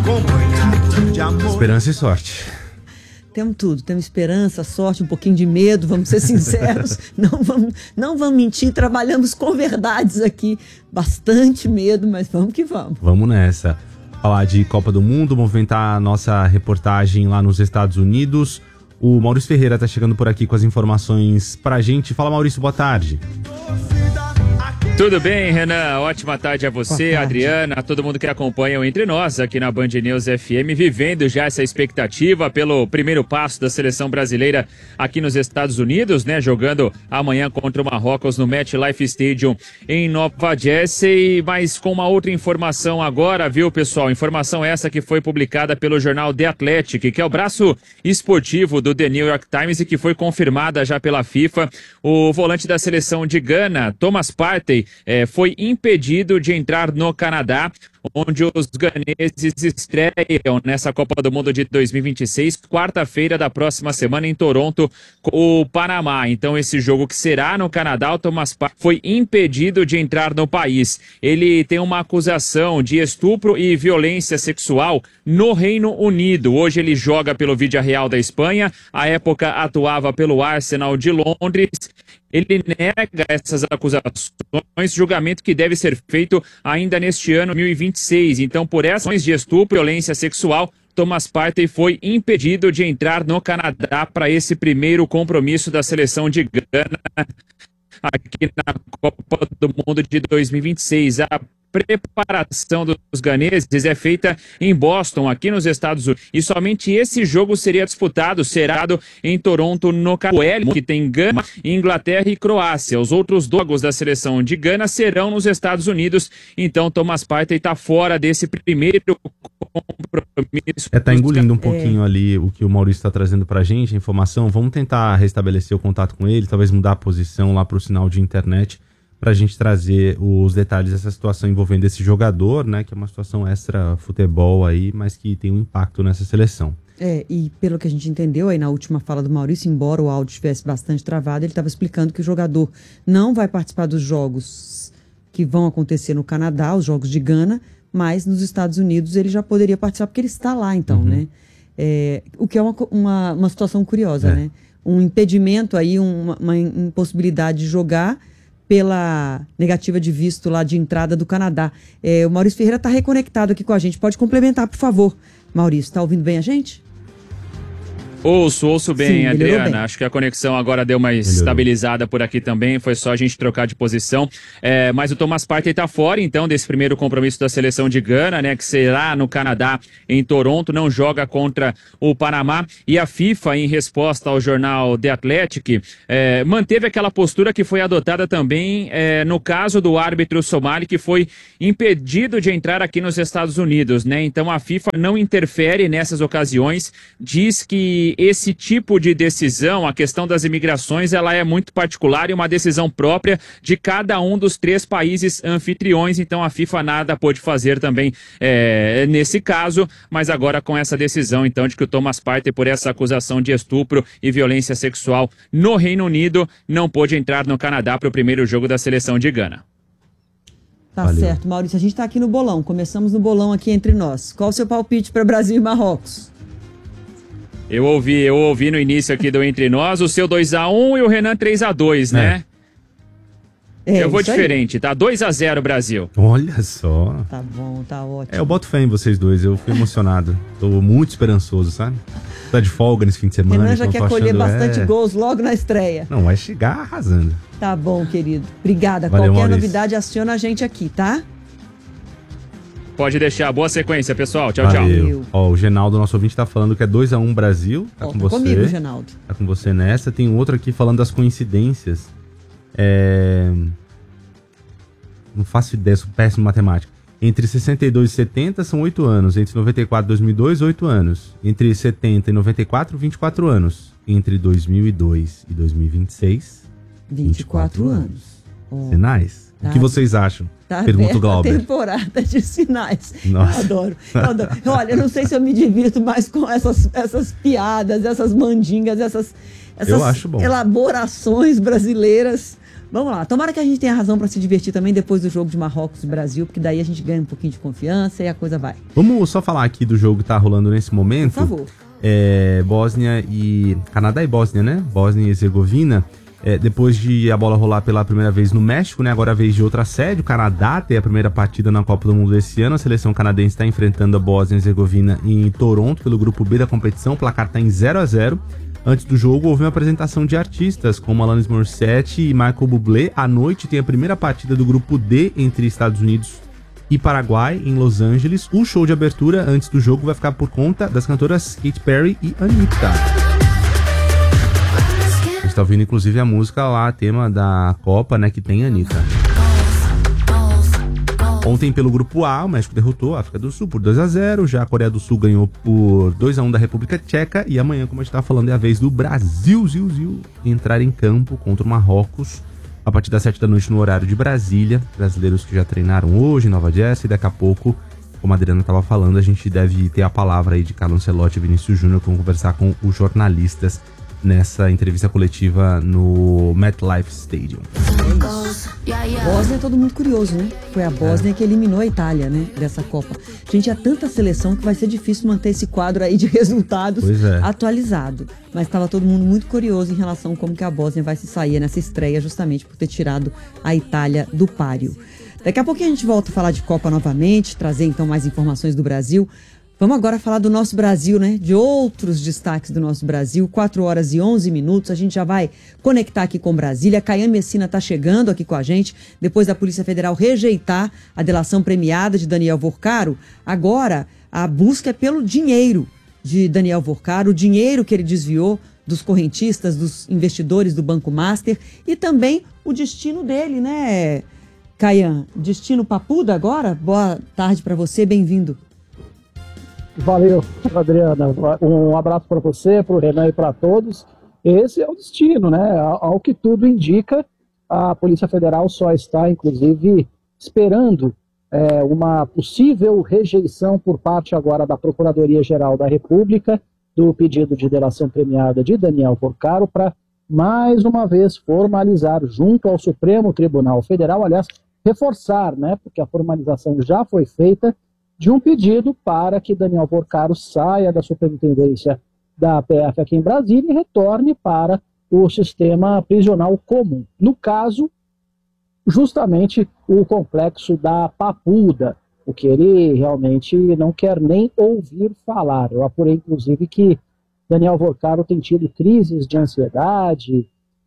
acompanhado de amor. Esperança e sorte. Temos tudo, temos esperança, sorte, um pouquinho de medo, vamos ser sinceros, não vamos mentir, trabalhamos com verdades aqui, bastante medo, mas vamos que vamos. Vamos nessa. Falar de Copa do Mundo, movimentar a nossa reportagem lá nos Estados Unidos. O Maurício Ferreira tá chegando por aqui com as informações pra gente. Fala, Maurício, boa tarde. Tudo bem, Renan? Ótima tarde a você, Adriana, a todo mundo que acompanha o Entre Nós aqui na Band News FM, vivendo já essa expectativa pelo primeiro passo da seleção brasileira aqui nos Estados Unidos, né? Jogando amanhã contra o Marrocos no MetLife Stadium em Nova Jersey, mas com uma outra informação agora, viu, pessoal? Informação essa que foi publicada pelo jornal The Athletic, que é o braço esportivo do The New York Times e que foi confirmada já pela FIFA. O volante da seleção de Gana, Thomas Partey, foi impedido de entrar no Canadá, onde os ganeses estreiam nessa Copa do Mundo de 2026, quarta-feira da próxima semana em Toronto, com o Panamá. Então esse jogo que será no Canadá, o Thomas Partey foi impedido de entrar no país. Ele tem uma acusação de estupro e violência sexual no Reino Unido. Hoje ele joga pelo Villarreal da Espanha, à época atuava pelo Arsenal de Londres. Ele nega essas acusações, julgamento que deve ser feito ainda neste ano 2026. Então, por essas de estupro e violência sexual, Thomas Partey foi impedido de entrar no Canadá para esse primeiro compromisso da seleção de Gana aqui na Copa do Mundo de 2026. A preparação dos ganeses é feita em Boston, aqui nos Estados Unidos, e somente esse jogo será disputado em Toronto, no Canadá, que tem Gana, Inglaterra e Croácia. Os outros jogos da seleção de Gana serão nos Estados Unidos, então Thomas Partey está fora desse primeiro compromisso. Tá engolindo um pouquinho ali o que o Maurício está trazendo pra gente, a informação. Vamos tentar restabelecer o contato com ele, talvez mudar a posição lá pro sinal de internet, pra gente trazer os detalhes dessa situação envolvendo esse jogador, né, que é uma situação extra futebol aí, mas que tem um impacto nessa seleção. E pelo que a gente entendeu aí na última fala do Maurício, embora o áudio estivesse bastante travado, ele estava explicando que o jogador não vai participar dos jogos que vão acontecer no Canadá, os jogos de Gana, mas nos Estados Unidos ele já poderia participar, porque ele está lá, então, né? O que é uma situação curiosa, né? Um impedimento aí, uma impossibilidade de jogar pela negativa de visto lá de entrada do Canadá. O Maurício Ferreira está reconectado aqui com a gente. Pode complementar, por favor. Maurício, está ouvindo bem a gente? Ouço bem, Sim, Adriana. bem. Acho que a conexão agora deu uma estabilizada por aqui também. Foi só a gente trocar de posição. Mas o Thomas Partey está fora, então, desse primeiro compromisso da seleção de Gana, né? Que será no Canadá, em Toronto. Não joga contra o Panamá. E a FIFA, em resposta ao jornal The Athletic, manteve aquela postura que foi adotada também no caso do árbitro somali, que foi impedido de entrar aqui nos Estados Unidos, né? Então a FIFA não interfere nessas ocasiões. Diz que esse tipo de decisão, a questão das imigrações, ela é muito particular e uma decisão própria de cada um dos 3 países anfitriões, então a FIFA nada pôde fazer também nesse caso, mas agora com essa decisão, então, de que o Thomas Partey, por essa acusação de estupro e violência sexual no Reino Unido, não pôde entrar no Canadá para o primeiro jogo da seleção de Gana. Tá certo, Maurício, a gente está aqui no bolão, começamos no bolão aqui entre nós. Qual o seu palpite para Brasil e Marrocos? Eu ouvi no início aqui do Entre Nós o seu 2-1 e o Renan 3-2, né? Eu vou diferente, tá? 2-0 Brasil. Olha só. Tá bom, tá ótimo. Eu boto fé em vocês dois, eu fui emocionado. Tô muito esperançoso, sabe? Tá de folga nesse fim de semana. Renan já quer colher bastante gols logo na estreia. Não, vai chegar arrasando. Tá bom, querido. Obrigada. Valeu, Qualquer Maurício. novidade, aciona a gente aqui, tá? Pode deixar. Boa sequência, pessoal. Tchau, Valeu. tchau. Ó, o Genaldo, nosso ouvinte, tá falando que é 2-1 Brasil. Tá com você. Comigo, Genaldo. Tá com você nessa. Tem um outro aqui falando das coincidências. Não faço ideia, sou péssimo em matemática. Entre 62 e 70 são 8 anos. Entre 94 e 2002, 8 anos. Entre 70 e 94, 24 anos. Entre 2002 e 2026, 24 anos. Sinais? Tá. O que vocês acham? Tá Pergunta o Glauber. Temporada de sinais. Nossa. Eu adoro. Olha, eu não sei se eu me divirto mais com essas piadas, essas mandingas, essas eu acho bom. elaborações brasileiras, Vamos lá, tomara que a gente tenha razão para se divertir também depois do jogo de Marrocos e Brasil, porque daí a gente ganha um pouquinho de confiança e a coisa vai. Vamos só falar aqui do jogo que tá rolando nesse momento. Por favor. Bósnia e... Canadá e Bósnia, né? Bósnia e Herzegovina. Depois de a bola rolar pela primeira vez no México, né? Agora a vez de outra sede. O Canadá tem a primeira partida na Copa do Mundo desse ano. A seleção canadense está enfrentando a Bósnia e Herzegovina em Toronto, pelo grupo B da competição. O placar está em 0-0. Antes do jogo, houve uma apresentação de artistas, como Alanis Morissette e Michael Bublé. À noite tem a primeira partida do grupo D entre Estados Unidos e Paraguai, em Los Angeles. O show de abertura, antes do jogo, vai ficar por conta das cantoras Katy Perry e Anitta. A gente tá ouvindo, inclusive, a música lá, tema da Copa, né, que tem Anitta. Ontem, pelo grupo A, o México derrotou a África do Sul por 2-0, já a Coreia do Sul ganhou por 2-1 da República Tcheca, e amanhã, como a gente tava falando, é a vez do Brasil entrar em campo contra o Marrocos, a partir das 7 da noite no horário de Brasília. Brasileiros que já treinaram hoje em Nova Jersey, e daqui a pouco, como a Adriana estava falando, a gente deve ter a palavra aí de Carlo Ancelotti e Vinícius Júnior, que vão conversar com os jornalistas nessa entrevista coletiva no MetLife Stadium. Bósnia é todo mundo curioso, né? Foi a Bósnia que eliminou a Itália, né? Dessa Copa. Gente, é tanta seleção que vai ser difícil manter esse quadro aí de resultados atualizado. Mas estava todo mundo muito curioso em relação a como que a Bósnia vai se sair nessa estreia, justamente por ter tirado a Itália do páreo. Daqui a pouquinho a gente volta a falar de Copa novamente, trazer então mais informações do Brasil. Vamos agora falar do nosso Brasil, né? De outros destaques do nosso Brasil. 4h11. A gente já vai conectar aqui com Brasília. Caiane Messina está chegando aqui com a gente. Depois da Polícia Federal rejeitar a delação premiada de Daniel Vorcaro, agora a busca é pelo dinheiro de Daniel Vorcaro, o dinheiro que ele desviou dos correntistas, dos investidores do Banco Master e também o destino dele, né, Caiane? Destino Papuda agora? Boa tarde para você, bem-vindo. Valeu, Adriana. Um abraço para você, para o Renan e para todos. Esse é o destino, né? Ao que tudo indica, a Polícia Federal só está, inclusive, esperando uma possível rejeição por parte agora da Procuradoria-Geral da República do pedido de delação premiada de Daniel Vorcaro para, mais uma vez, formalizar junto ao Supremo Tribunal Federal, aliás, reforçar, né? Porque a formalização já foi feita, de um pedido para que Daniel Vorcaro saia da superintendência da PF aqui em Brasília e retorne para o sistema prisional comum. No caso, justamente o complexo da Papuda, o que ele realmente não quer nem ouvir falar. Eu apurei, inclusive, que Daniel Vorcaro tem tido crises de ansiedade,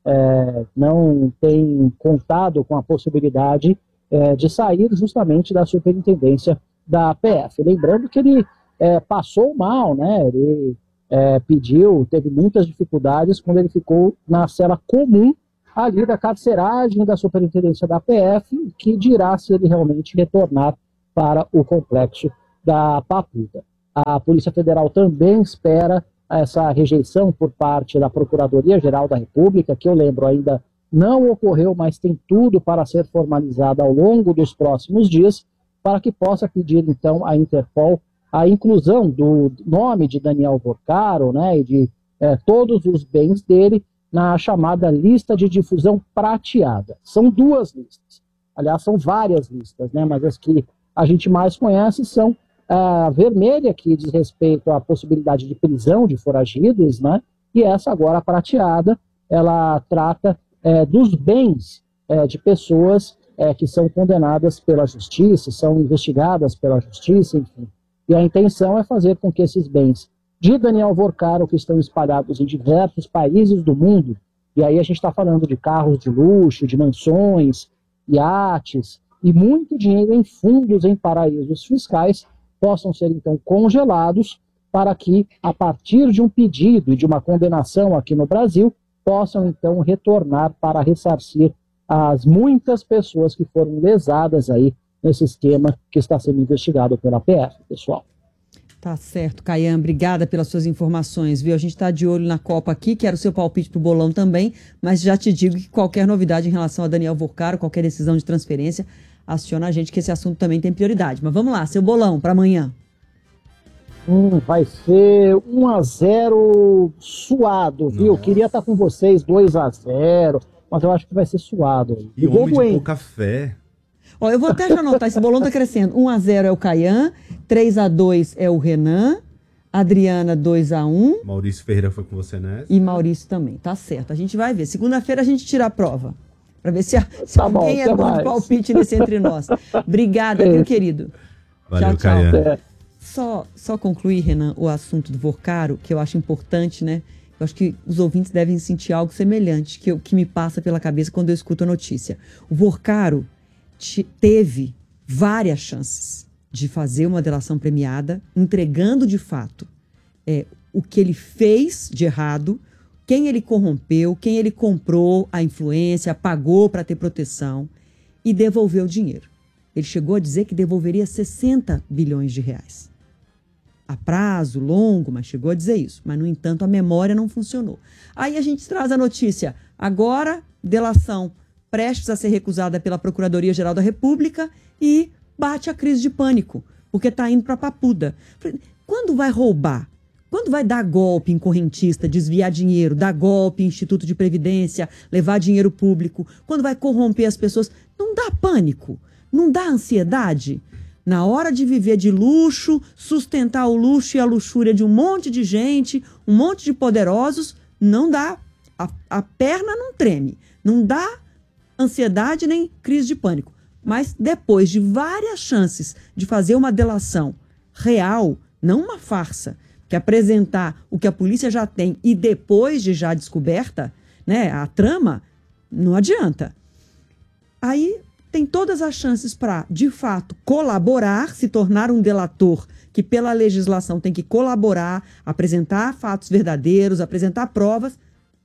não tem contado com a possibilidade de sair justamente da superintendência da PF. Lembrando que ele passou mal, né? Ele teve muitas dificuldades quando ele ficou na cela comum ali da carceragem da superintendência da PF, que dirá se ele realmente retornar para o complexo da Papuda. A Polícia Federal também espera essa rejeição por parte da Procuradoria-Geral da República, que eu lembro ainda não ocorreu, mas tem tudo para ser formalizada ao longo dos próximos dias, para que possa pedir, então, à Interpol a inclusão do nome de Daniel Vorcaro, né, e de todos os bens dele na chamada lista de difusão prateada. São duas listas. Aliás, são várias listas, né, mas as que a gente mais conhece são a vermelha, que diz respeito à possibilidade de prisão de foragidos, né, e essa agora, a prateada, ela trata dos bens de pessoas que são condenadas pela justiça, são investigadas pela justiça, enfim. E a intenção é fazer com que esses bens de Daniel Vorcaro, que estão espalhados em diversos países do mundo, e aí a gente está falando de carros de luxo, de mansões, iates, e muito dinheiro em fundos em paraísos fiscais, possam ser então congelados para que, a partir de um pedido e de uma condenação aqui no Brasil, possam então retornar para ressarcir as muitas pessoas que foram lesadas aí nesse esquema que está sendo investigado pela PF, pessoal. Tá certo, Caiane, obrigada pelas suas informações, viu? A gente está de olho na Copa aqui, quero o seu palpite pro bolão também, mas já te digo que qualquer novidade em relação a Daniel Vorcaro, qualquer decisão de transferência, aciona a gente que esse assunto também tem prioridade. Mas vamos lá, seu bolão para amanhã. Vai ser 1-0 suado, viu? Nossa. Queria estar com vocês 2-0. mas eu acho que vai ser suado. E o homem de pouca fé. Ó, eu vou até já anotar, esse bolão tá crescendo. 1-0 é o Caian, 3-2 é o Renan, Adriana 2-1. Maurício Ferreira foi com você nessa. E Maurício também, tá certo. A gente vai ver. Segunda-feira a gente tira a prova. Pra ver se alguém é bom de palpite nesse entre nós. Obrigada, meu querido. Valeu, tchau, tchau. Caian. Só concluir, Renan, o assunto do Vorcaro, que eu acho importante, né? Eu acho que os ouvintes devem sentir algo semelhante, que me passa pela cabeça quando eu escuto a notícia. O Vorcaro teve várias chances de fazer uma delação premiada, entregando de fato o que ele fez de errado, quem ele corrompeu, quem ele comprou a influência, pagou para ter proteção e devolveu o dinheiro. Ele chegou a dizer que devolveria 60 bilhões de reais. A prazo longo, mas chegou a dizer isso. Mas, no entanto, a memória não funcionou. Aí a gente traz a notícia. Agora, delação prestes a ser recusada pela Procuradoria-Geral da República e bate a crise de pânico, porque está indo para a papuda. Quando vai roubar? Quando vai dar golpe em correntista, desviar dinheiro, dar golpe em Instituto de Previdência, levar dinheiro público? Quando vai corromper as pessoas? Não dá pânico? Não dá ansiedade? Na hora de viver de luxo, sustentar o luxo e a luxúria de um monte de gente, um monte de poderosos, não dá. A perna não treme. Não dá ansiedade nem crise de pânico. Mas depois de várias chances de fazer uma delação real, não uma farsa, que apresentar o que a polícia já tem e depois de já descoberta, né, a trama, não adianta. Aí tem todas as chances para, de fato, colaborar, se tornar um delator que pela legislação tem que colaborar, apresentar fatos verdadeiros, apresentar provas.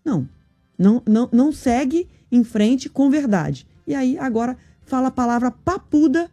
Não segue em frente com verdade. E aí agora fala a palavra papuda,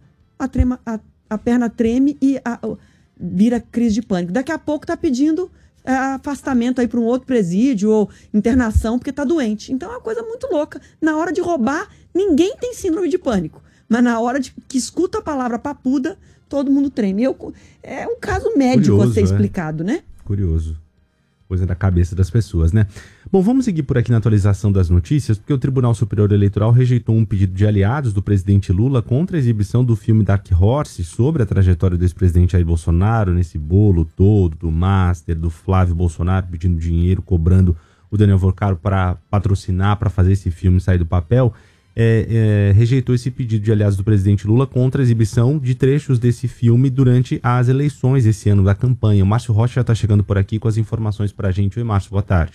a perna treme e vira crise de pânico. Daqui a pouco está pedindo afastamento aí para um outro presídio ou internação porque está doente. Então é uma coisa muito louca. Na hora de roubar, ninguém tem síndrome de pânico. Mas na hora que escuta a palavra papuda, todo mundo treme. É um caso médico a ser explicado, né? Curioso. Coisa da cabeça das pessoas, né? Bom, vamos seguir por aqui na atualização das notícias, porque o Tribunal Superior Eleitoral rejeitou um pedido de aliados do presidente Lula contra a exibição do filme Dark Horse sobre a trajetória do ex-presidente Jair Bolsonaro, nesse bolo todo do Master, do Flávio Bolsonaro pedindo dinheiro, cobrando o Daniel Vorcaro para patrocinar, para fazer esse filme sair do papel. Rejeitou esse pedido de aliados do presidente Lula contra a exibição de trechos desse filme durante as eleições esse ano da campanha. O Márcio Rocha já está chegando por aqui com as informações para a gente. Oi, Márcio, boa tarde.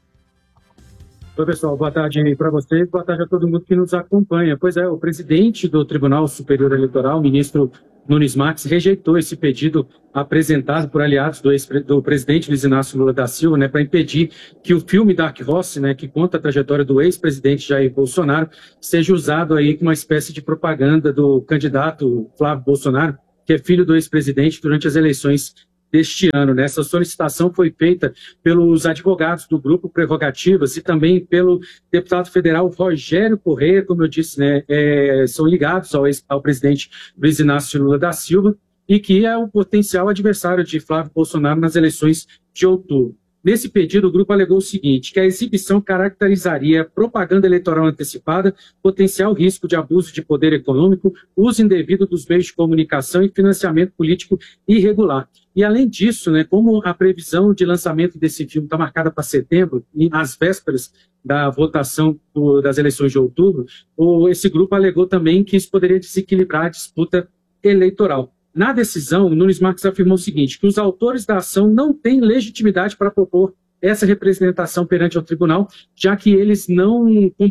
Oi, pessoal, boa tarde para vocês, boa tarde a todo mundo que nos acompanha. Pois é, o presidente do Tribunal Superior Eleitoral, o ministro Nunes Marques, rejeitou esse pedido apresentado por aliados do presidente Luiz Inácio Lula da Silva, né, para impedir que o filme Dark Horse, né, que conta a trajetória do ex-presidente Jair Bolsonaro, seja usado aí como uma espécie de propaganda do candidato Flávio Bolsonaro, que é filho do ex-presidente, durante as eleições deste ano. Né? Essa solicitação foi feita pelos advogados do Grupo Prerrogativas e também pelo deputado federal Rogério Correia, como eu disse, né, são ligados ao presidente Luiz Inácio Lula da Silva e que é o potencial adversário de Flávio Bolsonaro nas eleições de outubro. Nesse pedido, o grupo alegou o seguinte, que a exibição caracterizaria propaganda eleitoral antecipada, potencial risco de abuso de poder econômico, uso indevido dos meios de comunicação e financiamento político irregular. E, além disso, né, como a previsão de lançamento desse filme está marcada para setembro, e às vésperas da votação das eleições de outubro, esse grupo alegou também que isso poderia desequilibrar a disputa eleitoral. Na decisão, o Nunes Marques afirmou o seguinte, que os autores da ação não têm legitimidade para propor essa representação perante o tribunal, já que eles não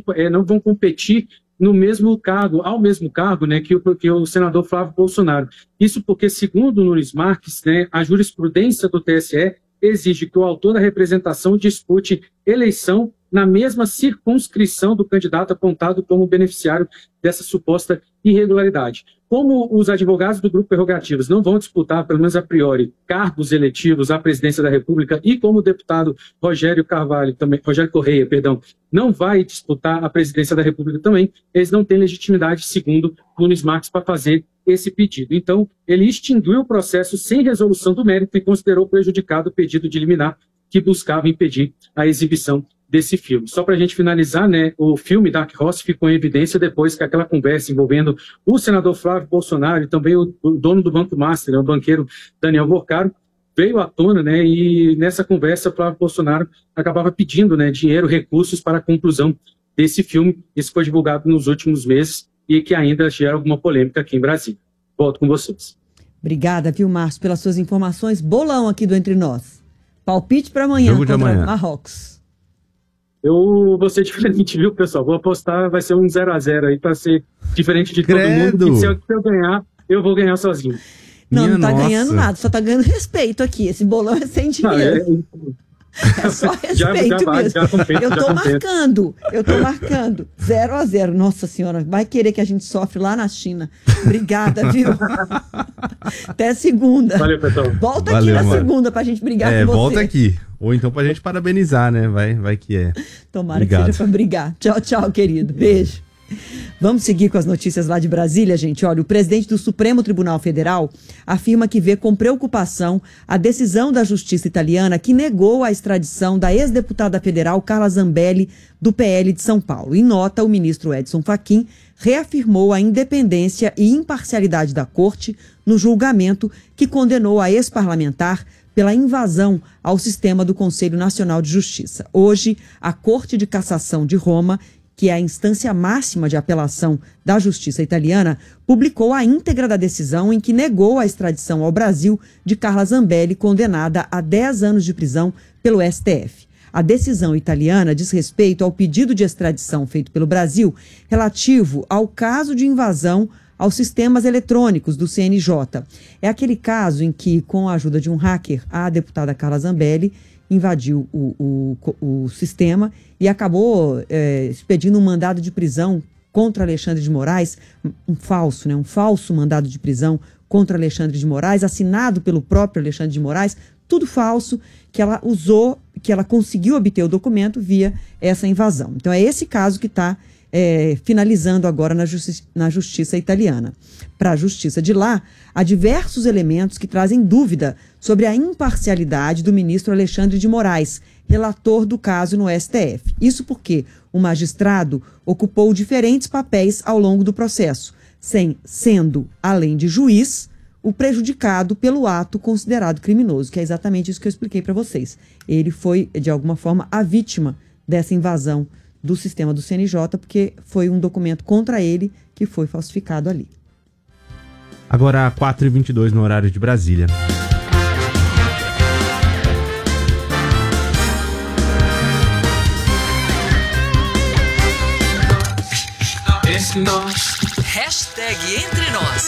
vão competir ao mesmo cargo, né, que o senador Flávio Bolsonaro. Isso porque, segundo o Nunes Marques, né, a jurisprudência do TSE exige que o autor da representação dispute eleição na mesma circunscrição do candidato apontado como beneficiário dessa suposta irregularidade. Como os advogados do Grupo Prerrogativas não vão disputar, pelo menos a priori, cargos eletivos à presidência da República e como o deputado Rogério Correia, não vai disputar a presidência da República também, eles não têm legitimidade, segundo Nunes Marques, para fazer esse pedido. Então, ele extinguiu o processo sem resolução do mérito e considerou prejudicado o pedido de liminar que buscava impedir a exibição desse filme. Só para a gente finalizar, né, o filme Dark Horse ficou em evidência depois que aquela conversa envolvendo o senador Flávio Bolsonaro e também o dono do Banco Master, né, o banqueiro Daniel Borcaro, veio à tona, né, e nessa conversa Flávio Bolsonaro acabava pedindo, né, dinheiro, recursos para a conclusão desse filme. Isso foi divulgado nos últimos meses e que ainda gera alguma polêmica aqui em Brasília. Volto com vocês. Obrigada, viu, Márcio, pelas suas informações. Bolão aqui do Entre Nós. Palpite para amanhã Jogo de contra amanhã. Marrocos. Eu vou ser diferente, viu, pessoal? Vou apostar, vai ser um 0-0 aí, para ser diferente de Credo. todo mundo. E se eu ganhar, eu vou ganhar sozinho. Não, Minha não tá nossa. ganhando nada, só tá ganhando respeito aqui. Esse bolão é sem dinheiro. É só respeito mesmo. Eu tô marcando. 0-0. Nossa senhora, vai querer que a gente sofre lá na China. Obrigada, viu? Até segunda. Valeu, pessoal. Volta Valeu, aqui na mano. segunda pra gente brigar com você. Volta aqui. Ou então pra gente parabenizar, né? Vai que é. Tomara Obrigado. que seja pra brigar. Tchau, tchau, querido. Beijo. Vamos seguir com as notícias lá de Brasília, gente. Olha, o presidente do Supremo Tribunal Federal afirma que vê com preocupação a decisão da justiça italiana que negou a extradição da ex-deputada federal Carla Zambelli, do PL de São Paulo. Em nota, o ministro Edson Fachin reafirmou a independência e imparcialidade da corte no julgamento que condenou a ex-parlamentar pela invasão ao sistema do Conselho Nacional de Justiça. Hoje, a Corte de Cassação de Roma, que é a instância máxima de apelação da justiça italiana, publicou a íntegra da decisão em que negou a extradição ao Brasil de Carla Zambelli, condenada a 10 anos de prisão pelo STF. A decisão italiana diz respeito ao pedido de extradição feito pelo Brasil relativo ao caso de invasão aos sistemas eletrônicos do CNJ. É aquele caso em que, com a ajuda de um hacker, a deputada Carla Zambelli invadiu o sistema e acabou expedindo um mandado de prisão contra Alexandre de Moraes, um falso mandado de prisão contra Alexandre de Moraes, assinado pelo próprio Alexandre de Moraes, tudo falso, que ela usou, que ela conseguiu obter o documento via essa invasão. Então é esse caso que está finalizando agora na justiça italiana. Para a justiça de lá, há diversos elementos que trazem dúvida sobre a imparcialidade do ministro Alexandre de Moraes, relator do caso no STF. Isso porque o magistrado ocupou diferentes papéis ao longo do processo, sendo, além de juiz, o prejudicado pelo ato considerado criminoso, que é exatamente isso que eu expliquei para vocês. Ele foi, de alguma forma, a vítima dessa invasão do sistema do CNJ, porque foi um documento contra ele que foi falsificado ali. Agora, 4h22 no horário de Brasília. Hashtag Entre